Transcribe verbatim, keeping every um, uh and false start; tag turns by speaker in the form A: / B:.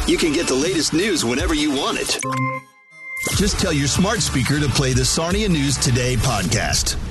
A: you can get the latest news whenever you want it. Just tell your smart speaker to play the Sarnia News Today podcast.